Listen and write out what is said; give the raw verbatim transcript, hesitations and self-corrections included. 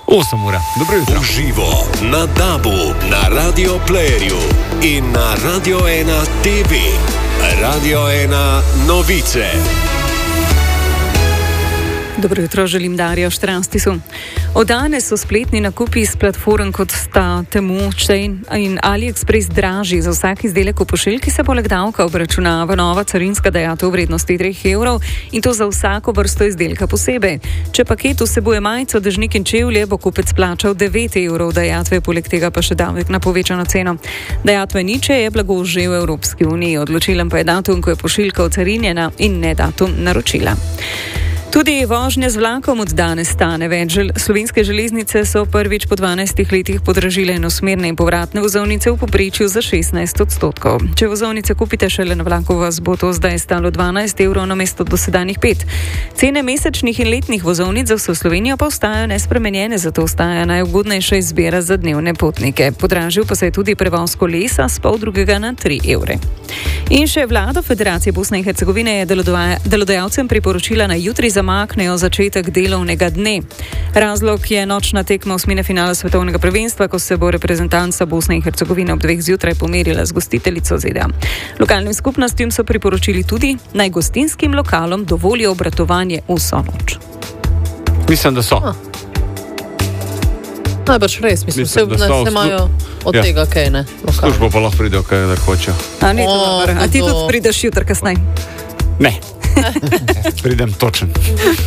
osem ura. Dobro jutro. Uživo na Dabu, na Radio Playerju in na Radio ena T V. Radio ena novice. Dobro jutro, želim Darjo Štranstisu. Od danes so spletni nakupi s platform kot sta Temu, Shein in AliExpress dražji. Za vsak izdelek v pošiljki se poleg davka obračunava nova carinska dajatev v vrednosti treh evrov in to za vsako vrsto izdelka posebej. Če paket vsebuje majico, dežnik in čevlje, bo kupec plačal devet evrov dajatve, poleg tega pa še davek na povečano ceno. Dajatve ni, če je blago že v Evropski uniji. Odločilen pa je datum, ko je pošiljka ocarinjena in ne datum naročila. Tudi vožnja z vlakom od danes stane več. Slovenske železnice so prvič po dvanajstih letih podražile enosmerne in povratne vozovnice v povprečju za šestnajst odstotkov. Če vozovnice kupite šele na vlaku, vas bo to zdaj stalo dvanajst evrov namesto dosedanjih pet. Cene mesečnih in letnih vozovnic za vso Slovenijo pa ostajajo nespremenjene, zato ostaja najugodnejša izbira za dnevne potnike. Podražil pa se je tudi prevoz kolesa s pol drugega na tri evre. In še vlada Federacije Bosne in Hercegovine je delodajalcem priporočila na jutri zamaknejo začetek delovnega dne. Razlog je nočna tekma osmine finala svetovnega prvenstva, ko se bo reprezentanca Bosne in Hercegovine ob dveh zjutraj pomerila z gostiteljico Z D A. Lokalnim skupnostim so priporočili tudi, naj gostinskim lokalom dovolijo obratovanje vso noč. Mislim, da so. Ah. Najbrž res, mislim, mislim da se imajo od ja. tega kaj, ne? Službo pa lahko pridejo, kaj da hočejo. A, ni to oh, dobro. A ti tudi prideš jutr kasneje? Ne. Pridem točen.